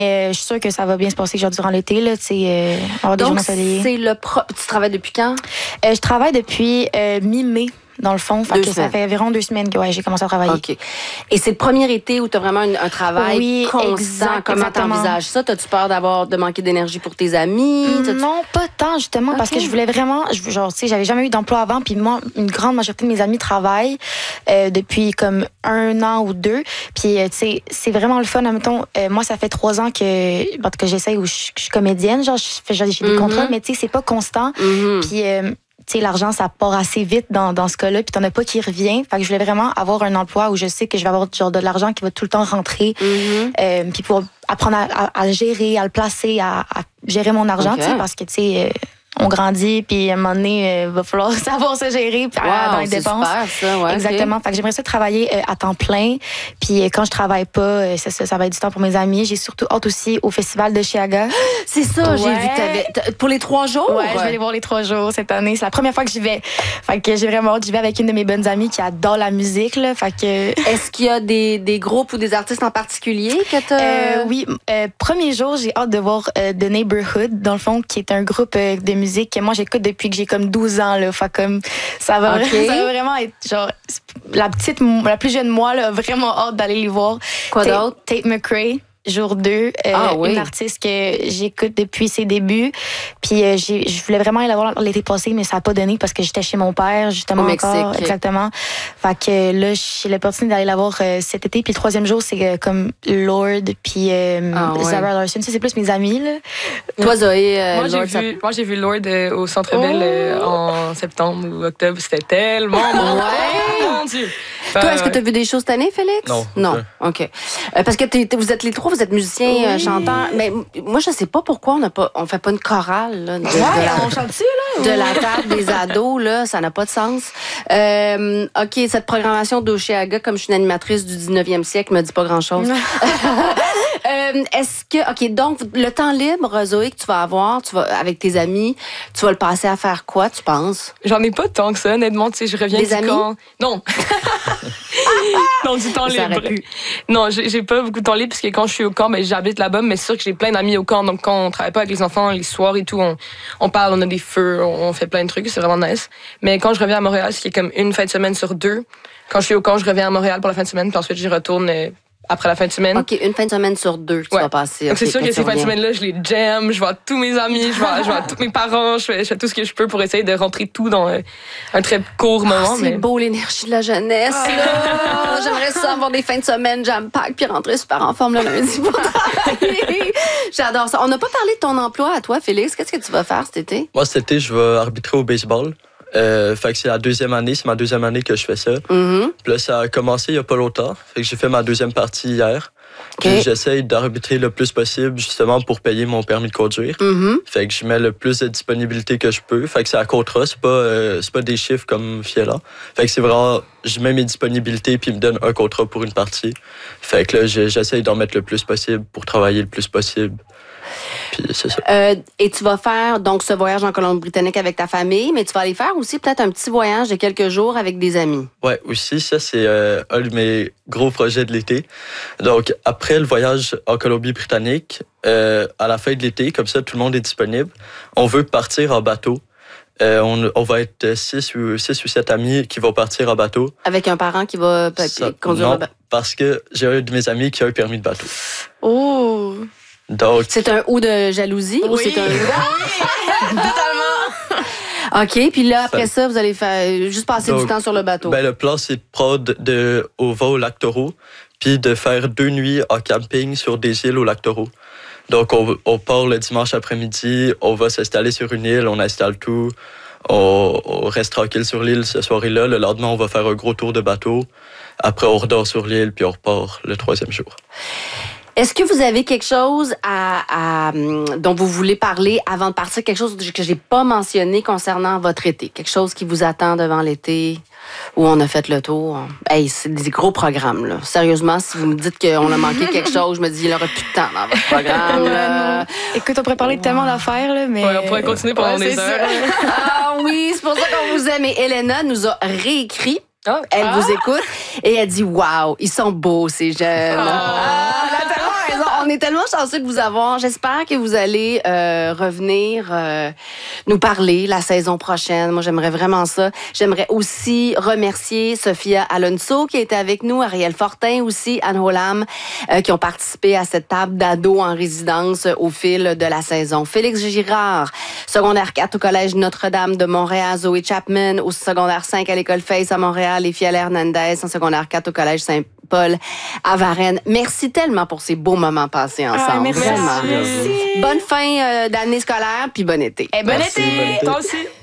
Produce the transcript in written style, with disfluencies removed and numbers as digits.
Je suis sûre que ça va bien se passer genre durant l'été, là, tu sais, avoir des journées ensoleillées. Tu travailles depuis quand? Je travaille depuis mi-mai. Dans le fond, ça fait environ 2 semaines que j'ai commencé à travailler. OK. Et c'est le premier été où tu as vraiment un travail constant. Comment tu envisages ça? As-tu peur de manquer d'énergie pour tes amis? Non, pas tant, justement, parce que je voulais vraiment... Genre, tu sais, j'avais jamais eu d'emploi avant, puis moi, une grande majorité de mes amis travaillent depuis comme 1 an ou 2. Puis, tu sais, c'est vraiment le fun. Admettons, moi, ça fait 3 ans que j'essaye où je suis comédienne. Genre, j'ai des contrats, mais tu sais, c'est pas constant. Puis... tu sais, l'argent, ça part assez vite dans ce cas-là, puis t'en as pas qui revient. Fait que je voulais vraiment avoir un emploi où je sais que je vais avoir genre de l'argent qui va tout le temps rentrer, puis pouvoir apprendre à le gérer, à le placer, à gérer mon argent, tu sais, parce que, tu sais... on grandit, puis à un moment donné, il va falloir savoir se gérer dans les dépenses. Super, ça, exactement. Okay. Fait que j'aimerais ça travailler à temps plein. Puis quand je travaille pas, ça va être du temps pour mes amis. J'ai surtout hâte aussi au festival de Chiaga. C'est ça, j'ai vu que t'avais... Pour les 3 jours? Ouais, je vais aller voir les 3 jours cette année. C'est la première fois que j'y vais. Fait que j'ai vraiment hâte. J'y vais avec une de mes bonnes amies qui adore la musique, là. Fait que... Est-ce qu'il y a des groupes ou des artistes en particulier que t'as... Oui. Premier jour, j'ai hâte de voir The Neighborhood, dans le fond, qui est un groupe de musique que moi j'écoute depuis que j'ai comme 12 ans là. Fait comme ça va vraiment être genre la plus jeune moi là, vraiment hâte d'aller les voir. Quoi d'autre? Tate McRae. Jour 2, une artiste que j'écoute depuis ses débuts. Puis je voulais vraiment aller la voir l'été passé, mais ça n'a pas donné parce que j'étais chez mon père, justement, au Mexique. encore. Exactement. Fait que là, j'ai l'opportunité d'aller la voir cet été. Puis le 3e jour, c'est comme Lord, puis Zara Larsson. Ça, c'est plus mes amis, là. Toi, Zoé, moi, j'ai vu Lord au Centre Bell en septembre ou octobre. C'était tellement bon. Mon Dieu. Toi, est-ce que tu as vu des choses cette année, Félix? Non. OK. Parce que vous êtes les 3, vous êtes musiciens, chanteurs. Mais moi, je sais pas pourquoi on fait pas une chorale. Là, on chante-tu, là? De la table des ados, là, ça n'a pas de sens. OK, cette programmation d'Oshéaga, comme je suis une animatrice du 19e siècle, me dit pas grand-chose. Est-ce que... OK, donc, le temps libre, Zoé, que tu vas avoir avec tes amis, tu vas le passer à faire quoi, tu penses? J'en ai pas tant que ça, honnêtement. Tu sais, je reviens des amis? Camp. Non. Non, du temps libre. Non, j'ai pas beaucoup de temps libre parce que quand je suis au camp, j'habite là-bas, mais c'est sûr que j'ai plein d'amis au camp. Donc, quand on travaille pas avec les enfants, les soirs et tout, on parle, on a des feux, on fait plein de trucs, c'est vraiment nice. Mais quand je reviens à Montréal, ce qui est comme une fin de semaine sur 2, quand je suis au camp, je reviens à Montréal pour la fin de semaine, puis ensuite, j'y retourne après la fin de semaine. OK, une fin de semaine sur 2 que tu vas passer. Donc, c'est sûr que ces fins de semaine-là, je les jam, je vois tous mes amis, je vois tous mes parents, je fais tout ce que je peux pour essayer de rentrer tout dans un très court moment. C'est beau, l'énergie de la jeunesse, là. J'aimerais ça avoir des fins de semaine jam-pack puis rentrer super en forme le lundi pour travailler. J'adore ça. On n'a pas parlé de ton emploi à toi, Félix. Qu'est-ce que tu vas faire cet été? Moi, cet été, je vais arbitrer au baseball. Fait que c'est ma 2e année que je fais ça. Puis là, ça a commencé il y a pas longtemps. Fait que j'ai fait ma 2e partie hier. Puis j'essaye d'arbitrer le plus possible justement pour payer mon permis de conduire. Fait que je mets le plus de disponibilité que je peux. Fait que c'est à contrat, c'est pas des chiffres comme Fiela. Fait que c'est vraiment, je mets mes disponibilités puis ils me donnent un contrat pour une partie. Fait que là, j'essaye d'en mettre le plus possible pour travailler le plus possible. Puis c'est ça. Et tu vas faire donc ce voyage en Colombie-Britannique avec ta famille, mais tu vas aller faire aussi peut-être un petit voyage de quelques jours avec des amis. Ouais, aussi, ça, c'est un de mes gros projets de l'été. Donc, après le voyage en Colombie-Britannique, à la fin de l'été, comme ça, tout le monde est disponible, on veut partir en bateau. On va être 6 ou 7 amis qui vont partir en bateau. Avec un parent qui va conduire le bateau? Parce que j'ai un de mes amis qui a un permis de bateau. Oh! Donc, c'est un ou de jalousie ou c'est un... Totalement! OK, puis là, après ça, vous allez juste passer du temps sur le bateau. Le plan, c'est de prendre au lac Taureau, puis de faire 2 nuits en camping sur des îles au lac Taureau. Donc, on part le dimanche après-midi, on va s'installer sur une île, on installe tout, on reste tranquille sur l'île ce soir-là. Le lendemain, on va faire un gros tour de bateau. Après, on redort sur l'île, puis on repart le 3e jour. Est-ce que vous avez quelque chose dont vous voulez parler avant de partir? Quelque chose que j'ai pas mentionné concernant votre été? Quelque chose qui vous attend devant l'été où on a fait le tour? Hey, c'est des gros programmes, là. Sérieusement, si vous me dites qu'on a manqué quelque chose, je me dis, il n'y aura plus de temps dans votre programme. Là. Écoute, on pourrait parler de tellement d'affaires, là, mais... Ouais, on pourrait continuer pendant des heures. Ah oui, c'est pour ça qu'on vous aime. Et Elena nous a réécrit. Elle vous écoute et elle dit « Wow, ils sont beaux, ces jeunes. » On est tellement chanceux de vous avoir. J'espère que vous allez revenir nous parler la saison prochaine. Moi, j'aimerais vraiment ça. J'aimerais aussi remercier Sophia Alonso qui était avec nous, Ariel Fortin aussi, Anne Holam, qui ont participé à cette table d'ados en résidence au fil de la saison. Félix Girard, secondaire 4 au Collège Notre-Dame de Montréal. Zoé Chapman, au secondaire 5 à l'École Face à Montréal. Et Fiala Hernandez, en secondaire 4 au Collège Saint-Paul à Varennes. Merci tellement pour ces beaux moments passés ensemble. Merci. Vraiment. Bonne fin d'année scolaire, puis bon été. Bon été. Toi aussi.